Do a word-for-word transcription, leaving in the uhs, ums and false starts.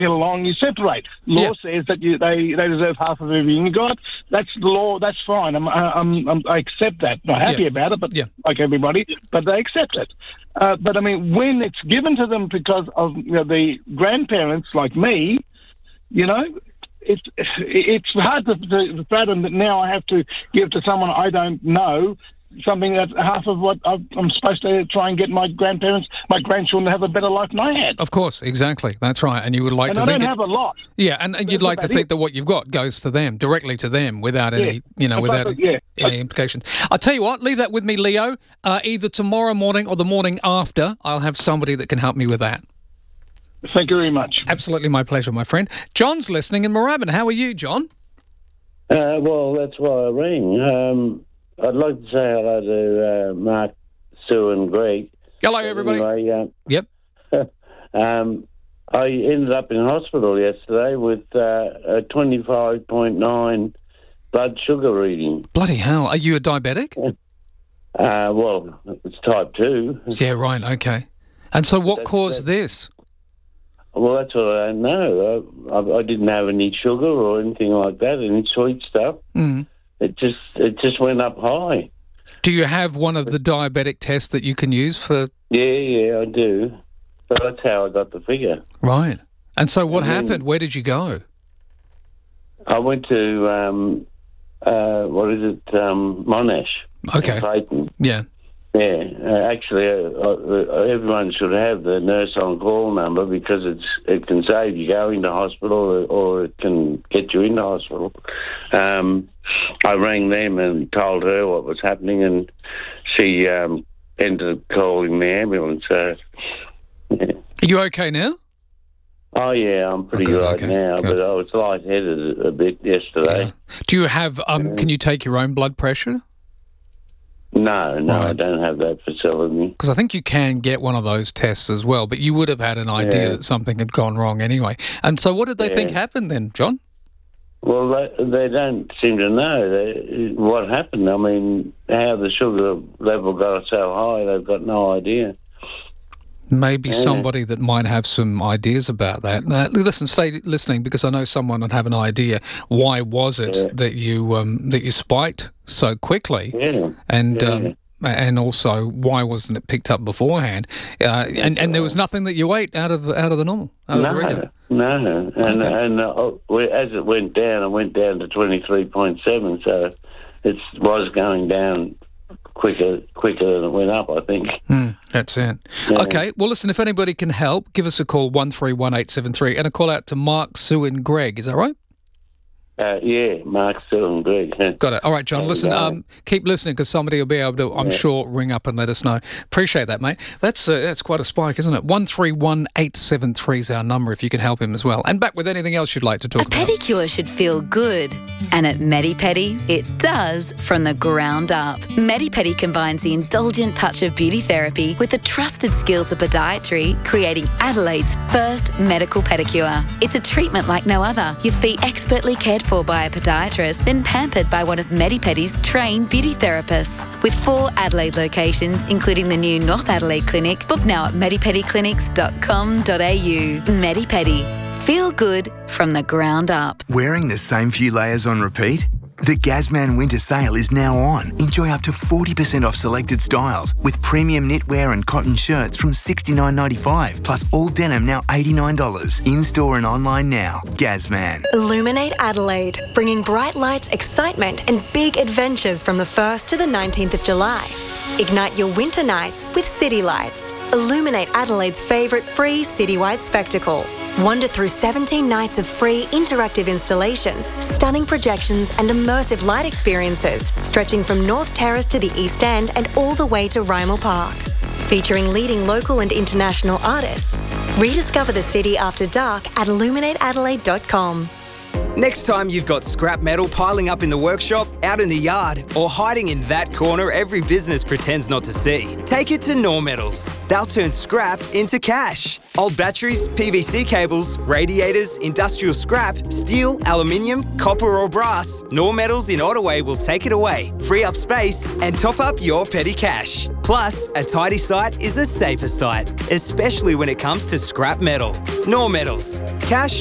along, you separate. Law Yeah. says that you, they, they deserve half of everything you got. That's the law. That's fine. I'm, I'm, I'm, I accept that. Not happy Yeah. about it, but Yeah. like everybody, but they accept it. Uh, but I mean, when it's given to them because of you know, the grandparents like me, you know, it's it's hard to, to fathom that now I have to give to someone I don't know something that half of what I've, I'm supposed to try and get my grandparents, my grandchildren to have a better life than I had. Of course, exactly. That's right. And you would like And to I think don't it- have a lot. Yeah, and, and you'd That's like to about think it. that what you've got goes to them, directly to them, without any, Yeah. you know, But- without but- yeah. any implications. I'll tell you what, leave that with me, Leo. Uh, either tomorrow morning or the morning after, I'll have somebody that can help me with that. Thank you very much. Absolutely my pleasure, my friend. John's listening in Moorabbin. How are you, John? Uh, well, that's why I rang. Um, I'd like to say hello to uh, Mark, Sue and Greg. Hello, everybody. Anyway, Yep. uh, um, I ended up in hospital yesterday with uh, a twenty-five point nine blood sugar reading. Bloody hell. Are you a diabetic? Uh, well, it's type two. Yeah, right. Okay. And so what That's- caused this? Well, that's what I don't know. I, I, I didn't have any sugar or anything like that, any sweet stuff. Mm. It just it just went up high. Do you have one of the diabetic tests that you can use for... Yeah, yeah, I do. But that's how I got the figure. Right. And so what And then- happened? Where did you go? I went to, um, uh, what is it, um, Monash. Okay. In Clayton. Yeah. Yeah, uh, actually, uh, uh, everyone should have the nurse on call number because it's it can save you going to hospital or, or it can get you into hospital. Um, I rang them and told her what was happening, and she um, ended up calling the ambulance. So, yeah. Are you okay now? Oh yeah, I'm pretty Oh, good, right okay, now, good. but I was lightheaded a bit yesterday. Yeah. Do you have... Um, can you take your own blood pressure? No, no, I Right. don't have that facility. Because I think you can get one of those tests as well, but you would have had an idea Yeah. that something had gone wrong anyway. And so what did they think Yeah. happened then, John? Well, they, they don't seem to know they, what happened. I mean, how the sugar level got so high, they've got no idea. Maybe Yeah. somebody that might have some ideas about that. Uh, listen, stay listening because I know someone would have an idea. Why was it Yeah. that you um, that you spiked so quickly? Yeah. And Yeah. um, and also why wasn't it picked up beforehand? Uh, and and there was nothing that you ate out of out of the normal, out of the regular. No, no. And, Okay. and uh, we- as it went down, it went down to twenty-three point seven, so it was going down quicker quicker than it went up, I think. Hmm, that's it. Yeah. Okay. Well, listen. If anybody can help, give us a call one three one eight seven three and a call out to Mark, Sue, and Greg. Is that right? Uh, yeah, Mark, Sue and Greg. Got it. All right, John. There we Listen, go. um, keep listening because somebody will be able to, I'm Yeah. sure, ring up and let us know. Appreciate that, mate. That's uh, that's quite a spike, isn't it? One three one eight seven three is our number if you can help him as well. And back with anything else you'd like to talk A about. pedicure should feel good. And at MediPedi, it does from the ground up. MediPedi combines the indulgent touch of beauty therapy with the trusted skills of podiatry, creating Adelaide's first medical pedicure. It's a treatment like no other. Your feet expertly cared for by a podiatrist, then pampered by one of MediPedi's trained beauty therapists. With four Adelaide locations, including the new North Adelaide Clinic, book now at medipedi clinics dot com dot a u. MediPedi. Feel good from the ground up. Wearing the same few layers on repeat? The Gazman winter sale is now on. Enjoy up to forty percent off selected styles with premium knitwear and cotton shirts from sixty-nine ninety-five, plus all denim now eighty-nine dollars. In-store and online now. Gazman. Illuminate Adelaide, bringing bright lights, excitement and big adventures from the first to the nineteenth of July. Ignite your winter nights with City Lights. Illuminate Adelaide's favourite free citywide spectacle. Wander through seventeen nights of free interactive installations, stunning projections and immersive light experiences, stretching from North Terrace to the East End and all the way to Rymel Park. Featuring leading local and international artists. Rediscover the city after dark at illuminate adelaide dot com. Next time you've got scrap metal piling up in the workshop, out in the yard, or hiding in that corner every business pretends not to see, take it to Nor Metals. They'll turn scrap into cash. Old batteries, P V C cables, radiators, industrial scrap, steel, aluminium, copper or brass, Nor Metals in Ottaway will take it away, free up space and top up your petty cash. Plus, a tidy site is a safer site, especially when it comes to scrap metal. Nor Metals. Cash